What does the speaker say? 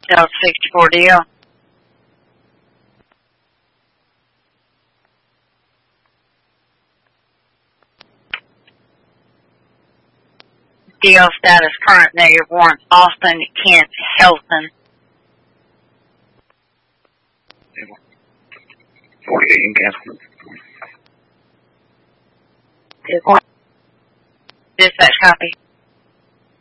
Delta 64 DL. DL status current -1. Austin, Kent, Helton. 48 in cancel. Dispatch copy.